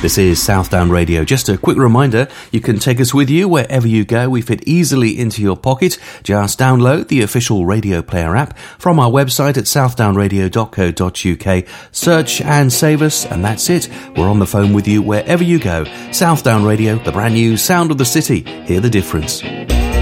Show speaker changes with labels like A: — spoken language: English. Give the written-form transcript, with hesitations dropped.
A: This is Southdown Radio. Just a quick reminder, you can take us with you wherever you go. We fit easily into your pocket. Just download the official Radio Player app from our website at southdownradio.co.uk. Search and save us, and that's it. We're on the phone with you wherever you go. Southdown Radio, the brand new sound of the city. Hear the difference.